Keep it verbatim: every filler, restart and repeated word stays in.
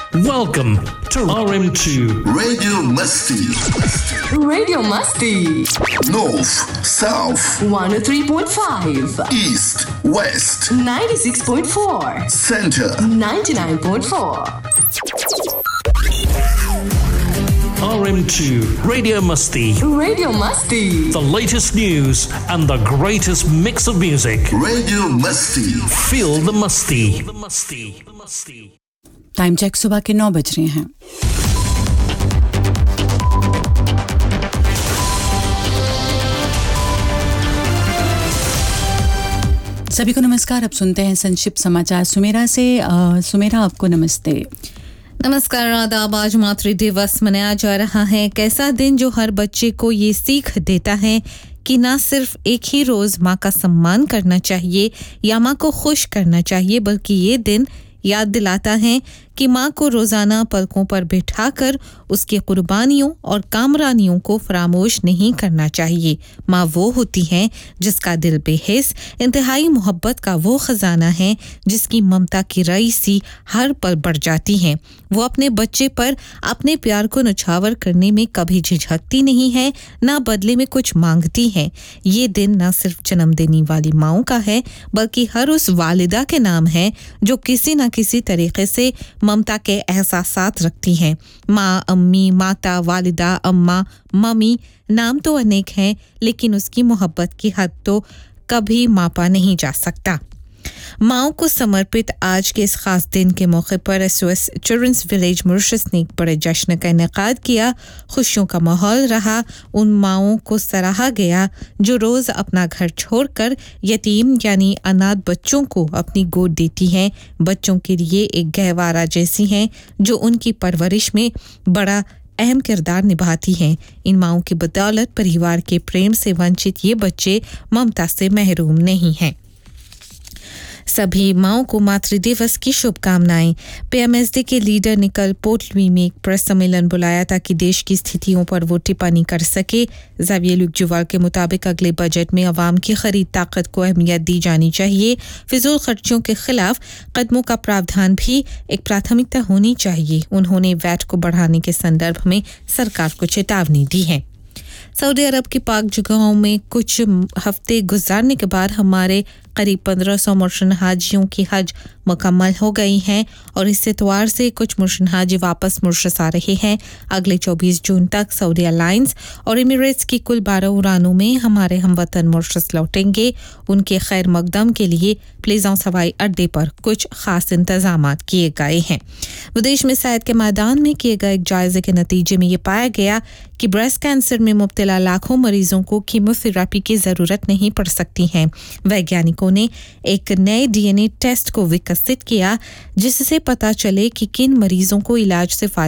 Welcome to R M two Radio Musty. Radio Musty. North, South, one oh three point five. East, West, ninety-six point four. Center, ninety-nine point four. R M two Radio Musty. Radio Musty. The latest news and the greatest mix of music. Radio Musty. Feel the musty. The musty. The musty. Time check सुबह के नौ बज रहे हैं। सभी को नमस्कार। अब सुनते हैं संक्षिप्त समाचार सुमेरा से। आ, सुमेरा, आपको नमस्ते। नमस्कार, आदाब। आज मातृ दिवस मनाया जा रहा है। एक ऐसा दिन जो हर बच्चे को ये सीख देता है कि ना सिर्फ एक ही रोज माँ का सम्मान करना चाहिए या माँ को खुश करना चाहिए, बल्कि ये दिन याद दिलाता है कि माँ को रोज़ाना पलकों पर बिठाकर उसकी कुर्बानियों और कामरानियों को फरामोश नहीं करना चाहिए। माँ वो होती है जिसका दिल बेहिस इंतहाई मोहब्बत का वो ख़जाना है जिसकी ममता की रई सी हर पल बढ़ जाती है। वो अपने बच्चे पर अपने प्यार को नुछावर करने में कभी झिझकती नहीं है, ना बदले में कुछ मांगती है। ये दिन न सिर्फ जन्म देने वाली माँओं का है, बल्कि हर उस वालिदा के नाम है जो किसी न किसी तरीके से ममता के एहसासात रखती हैं। माँ, अम्मी, माता, वालिदा, अम्मा, मम्मी, नाम तो अनेक हैं, लेकिन उसकी मोहब्बत की हद तो कभी मापा नहीं जा सकता। माँओं को समर्पित आज के इस खास दिन के मौके पर एसओएस चिल्ड्रंस विलेज मॉरिशस ने एक बड़े जश्न का इनेकाद किया। खुशियों का माहौल रहा। उन माँओं को सराहा गया जो रोज़ अपना घर छोड़कर यतीम यानी अनाथ बच्चों को अपनी गोद देती हैं। बच्चों के लिए एक गहवारा जैसी हैं जो उनकी परवरिश में बड़ा अहम किरदार निभाती हैं। इन माँओं की बदौलत परिवार के प्रेम से वंचित ये बच्चे ममता से महरूम नहीं हैं। सभी माँओं को मातृ दिवस की शुभकामनाएं। पीएमएसडी के लीडर ने कल पोर्ट लुई में एक प्रेस सम्मेलन बुलाया ताकि देश की स्थितियों पर वो टिप्पणी कर सके। ज़ावियर लुक जुवाल के मुताबिक अगले बजट में अवाम की खरीद ताकत को अहमियत दी जानी चाहिए। फिजूल खर्चों के खिलाफ कदमों का प्रावधान भी एक प्राथमिकता होनी चाहिए। उन्होंने वैट को बढ़ाने के संदर्भ में सरकार को चेतावनी दी है। सऊदी अरब की पाक जगहों में कुछ हफ्ते गुजारने के बाद हमारे करीब पंद्रह सौ मुर्शिद हाजियों की हज मुकम्मल हो गई हैं और इस एतवार से कुछ मुर्शिद हाजी वापस मॉरिशस आ रहे हैं। अगले चौबीस जून तक सऊदी एयरलाइंस और एमिरेट्स की कुल बारह उड़ानों में हमारे हमवतन मॉरिशस लौटेंगे। उनके खैर मकदम के लिए प्लेज़ांस हवाई अड्डे पर कुछ खास इंतजाम किए गए हैं। विदेश में सेहत के मैदान में किए गए एक जायजे के नतीजे में ये पाया गया कि ब्रेस्ट कैंसर में मुब्तला लाखों मरीजों को कीमोथेरेपी की ज़रूरत नहीं पड़ सकती है। वैज्ञानिकों ने एक नए डीएनए टेस्ट को विकसित किया जिससे पता चले कि किन मरीजों को इलाज से